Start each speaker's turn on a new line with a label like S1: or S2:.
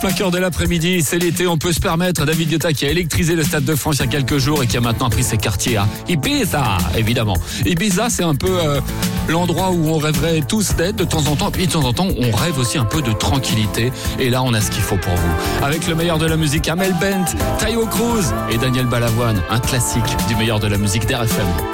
S1: Plein cœur de l'après-midi, c'est l'été, on peut se permettre. David Guetta qui a électrisé le Stade de France il y a quelques jours et qui a maintenant pris ses quartiers à Ibiza, évidemment. Ibiza, c'est un peu l'endroit où on rêverait tous d'être de temps en temps. Et puis de temps en temps, on rêve aussi un peu de tranquillité. Et là, on a ce qu'il faut pour vous. Avec le meilleur de la musique, Amel Bent, Taio Cruz et Daniel Balavoine, un classique du meilleur de la musique d'RFM.